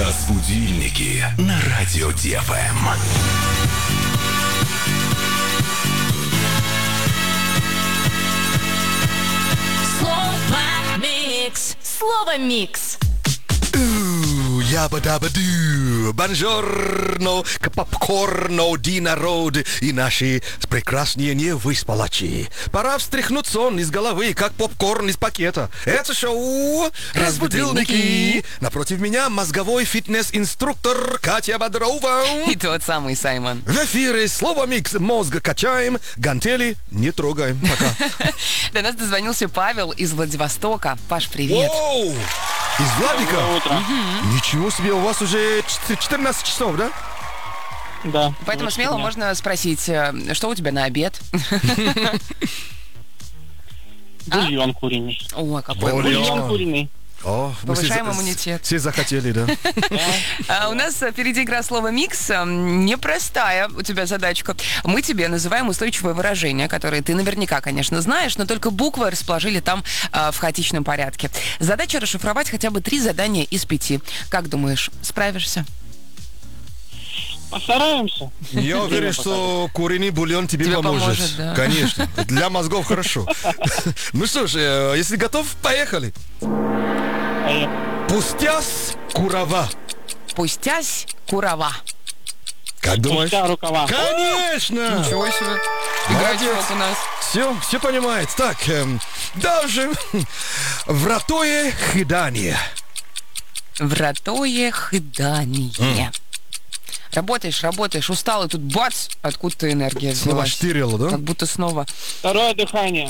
Разбудильники на радио ДФМ. Слово микс. Слово микс. Ябадаба-ду, бонжорно, к попкорну, ди народ и наши прекрасные невыспалачи. Пора встряхнуть сон из головы, как попкорн из пакета. Это шоу «Разбудильники». Напротив меня мозговой фитнес-инструктор Катя Бодрова. И тот самый Саймон. В эфире слово микс. Мозг качаем, гантели не трогаем. Пока. До нас дозвонился Павел из Владивостока. Паш, привет. Воу! Из Владика? Ничего себе, у вас уже 14 часов, да? Да. Поэтому смело можно спросить, что у тебя на обед? Бульон куриный. О, какой Бульон куриный. О, мы Повышаем иммунитет. Все захотели, да. У нас впереди игра «Слово микс». Непростая у тебя задачка. Мы тебе называем устойчивое выражение, которое ты наверняка, конечно, знаешь, но только буквы расположили там в хаотичном порядке. Задача расшифровать хотя бы 3 задания из 5. Как думаешь, справишься? Постараемся. Я уверен, что куриный бульон тебе поможет. Да. Конечно. Для мозгов хорошо. Ну что ж, если готов, поехали. Пустясь курава. Пустясь курава. Как думаешь? Спустя рукава. Конечно! Ничего себе. Молодец. Игрочок у нас. Все понимает. Так, даже вратое хидание. Вратое хыдание. Работаешь, устал, и тут бац, откуда-то энергия Снова взялась. штырило, да? Как будто снова. Второе дыхание.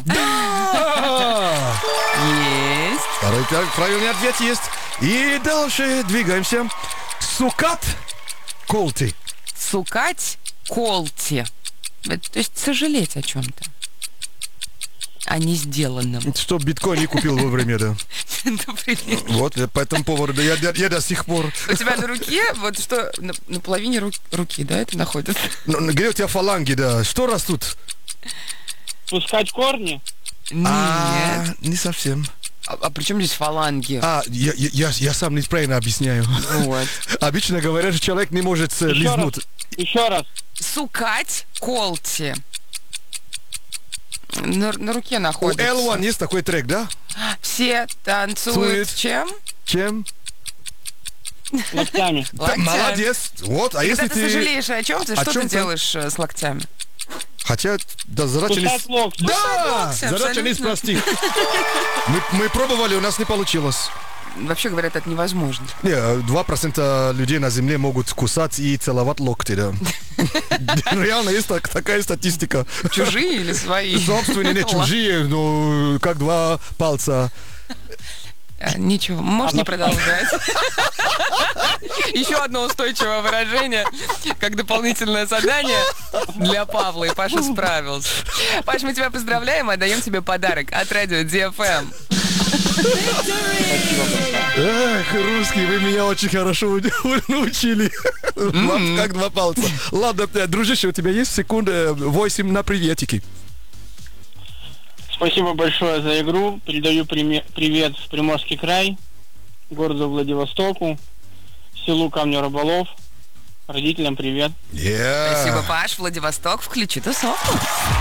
Есть. Второй правильный ответ есть. И дальше двигаемся. Сукат колти. Сукать колти. То есть сожалеть о чем-то. О несделанном. Что биткоин не купил вовремя, да. Например. Вот, по этому поводу я до сих пор. У тебя на руке, вот что, на половине руки, да, это находится? Где у тебя фаланги, да? Что растут? Пускать корни. Нет. Не совсем. А при чем здесь фаланги? Я сам неправильно объясняю. Вот. Обычно говорят, что человек не может лизнуть. Еще раз. Сукать колти. На руке У находится. L1 есть такой трек, да? Все танцуют Сует. чем? Чем? Локтями. Локтями. Молодец. Вот, а И если когда ты сожалеешь о чем-то, что ты чем-то? делаешь с локтями? Хотя, да, задача не... Пускать локти. Да, локти, задача не из абсолютно. простых. Мы пробовали, у нас не получилось. Вообще говорят, это невозможно. Не, 2% людей на земле могут кусать и целовать локти, да. Реально есть такая статистика. Чужие или свои? Собственные, не чужие, но как 2 пальца. Ничего, можешь не продолжать. Еще одно устойчивое выражение, как дополнительное задание для Павла, и Паша справился. Паш, мы тебя поздравляем и отдаем тебе подарок от радио DFM. Эх, русский, вы меня очень хорошо научили. Как 2 пальца. Ладно, дружище, у тебя есть секунды 8 на приветики. Спасибо большое за игру. Передаю привет в Приморский край, городу Владивостоку, селу Камня-Рыболов. Родителям привет. Спасибо, Паш. Владивосток, включи тусовку.